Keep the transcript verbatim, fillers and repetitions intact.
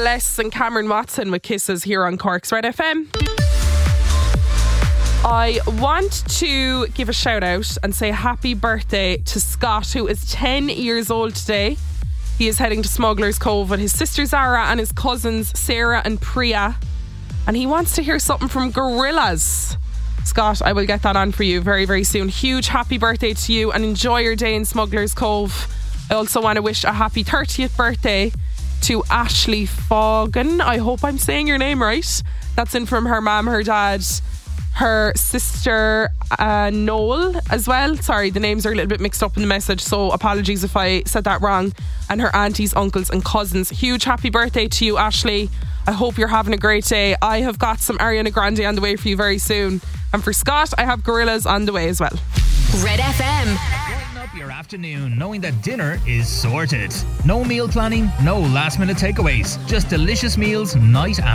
Bless and Cameron Watson with Kisses here on Cork's Red F M. I want to give a shout out and say happy birthday to Scott, who is ten years old today. He is heading to Smuggler's Cove with his sister Zara and his cousins Sarah and Priya, and he wants to hear something from Gorillaz. Scott, I will get that on for you very, very soon. Huge happy birthday to you and enjoy your day in Smuggler's Cove. I also want to wish a happy thirtieth birthday to Ashley Fogan. I hope I'm saying your name right. That's in from her mum, her dad, her sister uh, Noel as well. Sorry, the names are a little bit mixed up in the message, so apologies if I said that wrong. And her aunties, uncles and cousins. Huge happy birthday to you, Ashley. I hope you're having a great day. I have got some Ariana Grande on the way for you very soon. And for Scott, I have Gorillaz on the way as well. Red F M. Brighten up your afternoon knowing that dinner is sorted. No meal planning, no last minute takeaways. Just delicious meals night after